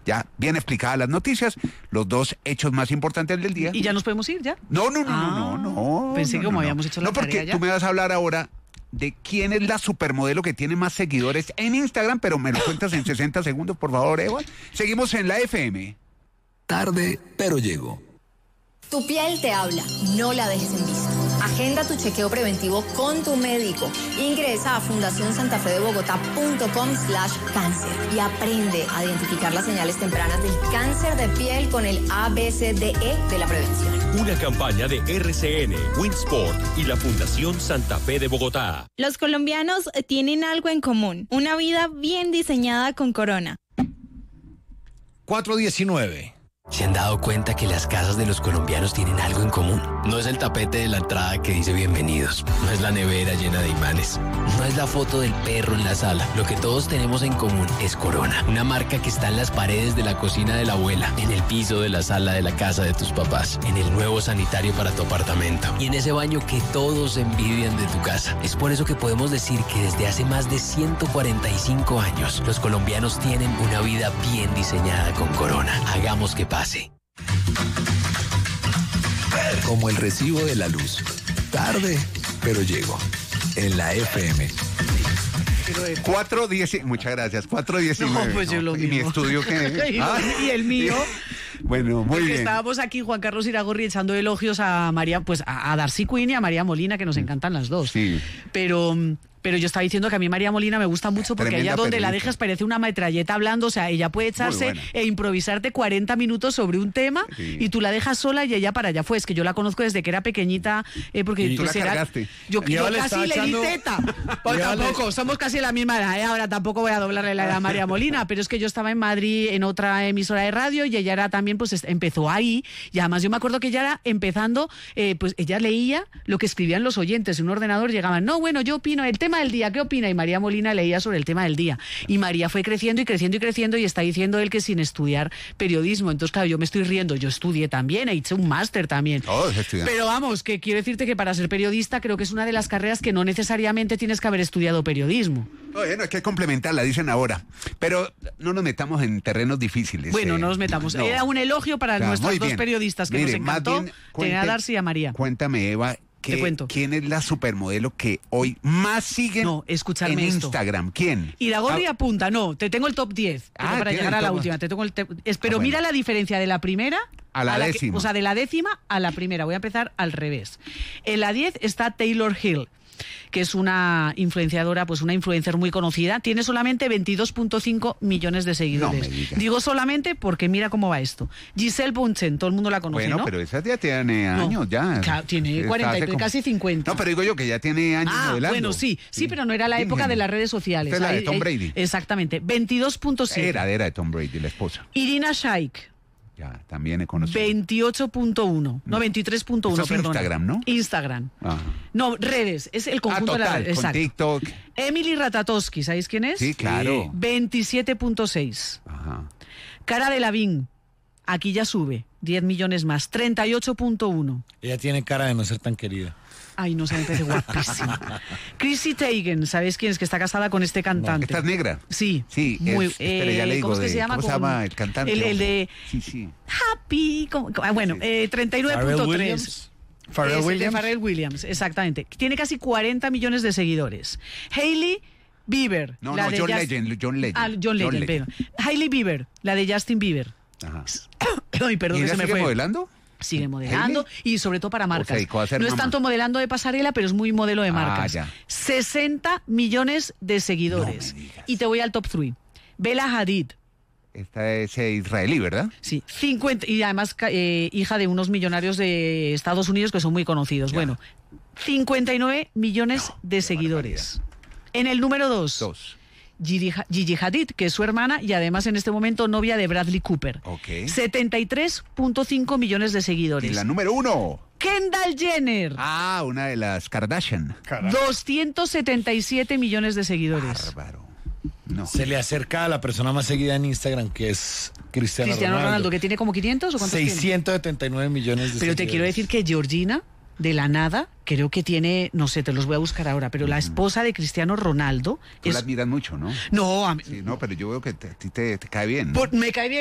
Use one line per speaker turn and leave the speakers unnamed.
ya bien explicadas las noticias, los dos hechos más importantes del día.
¿Y ya nos podemos ir ya?
No.
Pensé que como habíamos hecho la
tarea ya. No, porque tú me vas a hablar ahora de quién es la supermodelo que tiene más seguidores en Instagram, pero me lo cuentas en 60 segundos, por favor, Eva. Seguimos en la FM.
Tarde, pero llego.
Tu piel te habla, no la dejes en visto. Agenda tu chequeo preventivo con tu médico. Ingresa a fundacionsantafedebogotá.com/cáncer y aprende a identificar las señales tempranas del cáncer de piel con el ABCDE de la prevención.
Una campaña de RCN, Winsport y la Fundación Santa Fe de Bogotá.
Los colombianos tienen algo en común, una vida bien diseñada con Corona.
419.
¿Se han dado cuenta que las casas de los colombianos tienen algo en común? No es el tapete de la entrada que dice bienvenidos, no es la nevera llena de imanes, no es la foto del perro en la sala. Lo que todos tenemos en común es Corona, una marca que está en las paredes de la cocina de la abuela, en el piso de la sala de la casa de tus papás, en el nuevo sanitario para tu apartamento y en ese baño que todos envidian de tu casa. Es por eso que podemos decir que desde hace más de 145 años, los colombianos tienen una vida bien diseñada con Corona. Hagamos que pase.
Como el recibo de la luz. Tarde, pero llego. En la FM.
4:10. Muchas gracias. 4:19.
No, pues yo lo
¿Y mi
mismo.
estudio qué?
Y el mío.
Bueno, muy bien.
Estábamos aquí, Juan Carlos Iragorri, echando elogios a María, pues a Darcy Quinn y a María Molina, que nos encantan las dos.
Sí.
Pero yo estaba diciendo que a mí María Molina me gusta mucho porque
Tremenda
ella donde la
periodista.
dejas parece una metralleta hablando, o sea, ella puede echarse e improvisarte 40 minutos sobre un tema y tú la dejas sola y ella para allá fue. Es que yo la conozco desde que era pequeñita, porque
¿Y tú
pues
la
era...
cargaste?
Yo
le
casi
estaba
le di
echando-
teta. Pues tampoco, somos casi la misma edad, ahora tampoco voy a doblarle la edad a María Molina, pero es que yo estaba en Madrid en otra emisora de radio y ella era también, pues empezó ahí, y además yo me acuerdo que ella era empezando, pues ella leía lo que escribían los oyentes, en un ordenador llegaban, no, bueno, yo opino, el tema del día, ¿qué opina? Y María Molina leía sobre el tema del día. Y María fue creciendo y creciendo y creciendo y está diciendo él que sin estudiar periodismo. Entonces, claro, yo me estoy riendo. Yo estudié también, he hecho un máster también.
Todos estudian.
Pero vamos, que quiero decirte que para ser periodista creo que es una de las carreras que no necesariamente tienes que haber estudiado periodismo.
Bueno, hay que complementarla, dicen ahora. Pero no nos metamos en terrenos difíciles.
Bueno, no nos metamos.
No.
Era un elogio para
Claro,
nuestros
muy
dos
bien.
periodistas que
Mire,
nos
más
encantó
bien,
tener a Darcy y a María.
Cuéntame, Eva,
Te cuento.
¿quién es la supermodelo que hoy más siguen
No, escúchame
en
esto.
Instagram? ¿Quién?
Iragorri apunta, no, te tengo el top 10
Ah,
para
tiene
llegar
el
a la
top.
última. Te tengo pero
bueno.
mira la diferencia de la primera
A la
que-
décima.
o sea, de la décima a la primera. Voy a empezar al revés. En la 10 está Taylor Hill, que es una influenciadora, pues una influencer muy conocida. Tiene solamente 22.5 millones de seguidores.
No me digas.
Digo solamente porque mira cómo va esto. Giselle Bunchen, todo el mundo la conoce,
Bueno,
¿no?
pero esa ya tiene
No.
años, ya.
Claro, tiene
Está
43,
hace como-
casi 50.
No, pero digo yo que ya tiene años modelando.
bueno, sí, pero no era la época de las redes sociales.
Esta es la de
Ahí-
Tom
ahí-
Brady.
Exactamente, 22.7.
Era de Tom Brady, la esposa.
Irina Shayk,
Ya, también he conocido.
28.1. No, 23.1,
Eso es
perdón.
Instagram, ¿no?
Instagram.
Ajá.
No, redes, es el conjunto de las
total,
redes.
con
Exacto.
TikTok.
Emily Ratatowski, ¿sabéis quién es?
Sí, claro.
27.6.
Ajá.
Cara de Lavín, aquí ya sube, 10 millones más, 38.1.
Ella tiene cara de no ser tan querida.
Ay, no se me parece guapísima. Chrissy Teigen, ¿sabéis quién es? Que está casada con este cantante.
¿Esta es negra?
Sí.
Sí,
muy,
espera, ya le digo.
¿cómo es que se llama?
¿Cómo se llama el cantante?
El de
Sí, sí.
Happy. Bueno, 39.3.
Pharrell
Es de
Williams.
Pharrell Williams, exactamente. Tiene casi 40 millones de seguidores. Hailey Bieber.
No,
la
no,
de
John
Just-
Legend. John Legend.
Ah, John Legend, perdón. Hailey Bieber, la de Justin Bieber.
Ajá.
Ay, perdón,
¿Y
que
ella
se me
sigue
fue.
modelando?
Sigue modelando y sobre todo para marcas.
dedicó a ser
No es
mamá.
tanto modelando de pasarela, pero es muy modelo de marcas.
ya.
60 millones de seguidores.
No me digas.
Y te voy al top 3. Bella Hadid.
Esta es israelí, ¿verdad?
Sí, 50, y además hija de unos millonarios de Estados Unidos que son muy conocidos.
Ya.
Bueno, 59 millones de seguidores. En el número 2,
Dos.
Gigi Hadid, que es su hermana y además en este momento novia de Bradley Cooper.
Ok.
73.5 millones de
Y
seguidores.
la número 1.
Kendall Jenner,
Ah, una de las Kardashian.
277 millones de seguidores.
Bárbaro. No.
Se le acerca a la persona más seguida en Instagram, que es Cristiano
Ronaldo, que tiene como 500 o cuántos tiene?
679 millones de
Pero te quiero decir que Georgina, de la nada, creo que tiene, no sé, te los voy a buscar ahora, pero la esposa de Cristiano Ronaldo
Tú la
es...
admiras mucho, ¿no?
No, a mí-
Sí, no, pero yo veo que a ti te cae bien, ¿no?
me cae bien.